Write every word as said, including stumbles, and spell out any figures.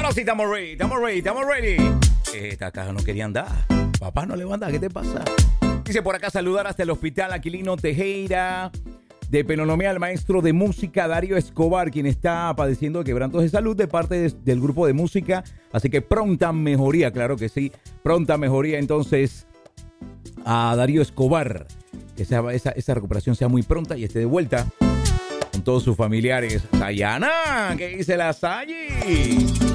Ahora sí, estamos ready, estamos ready, estamos ready. Esta caja no quería andar. Papá no levanta, ¿qué te pasa? Dice por acá saludar hasta el Hospital Aquilino Tejera. De Penonomía al maestro de música Darío Escobar, quien está padeciendo quebrantos de salud de parte de, del grupo de música. Así que pronta mejoría, claro que sí. Pronta mejoría entonces a Darío Escobar. Que esa, esa, esa recuperación sea muy pronta y esté de vuelta con todos sus familiares. Sayana, ¿qué dice la Sayi?